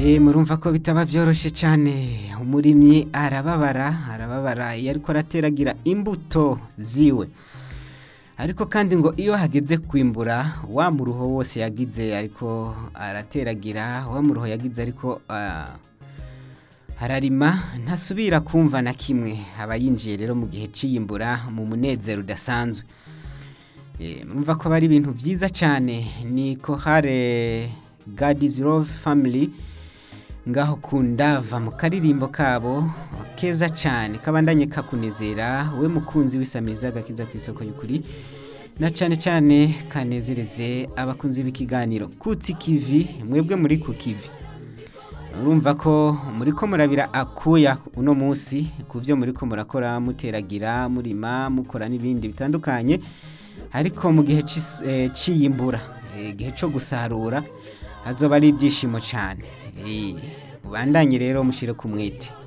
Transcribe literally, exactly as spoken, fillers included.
Eh murumva ko bitaba vyoroshe cyane umurimyi arababara arababara iyo ariko arateragira imbuto ziwe ariko kandi ngo iyo hageze kwimbura wa muruho wose yagize ariko arateragira wa muruho yagize ariko uh, hararima ntasubira kumva na kimwe aba yinjiye rero mu gihe ciyimbura mu munezero udasanzwe. Eh mumva ko bari ibintu byiza cyane ni ko hare God's Love Family ngaho kundava mu karirimbo kabo keza cyane kabandanye kakunezera we mukunzi w'isamiza gakiza ku isoko y'ukuri na cyane cyane kanezereze abakunzi b'ikiganiro Kutsi Kivi mwebwe muri ku Kivi. Urumva ko muri ko murabira akuya uno munsi kuvyo muri ko murakora muteragira murima mukora n'ibindi bitandukanye ariko mu gihe ciyimbura igihe cyo gusarura azoba ari ibyishimo cyane. Eh ubandanye rero mushire ku mwete.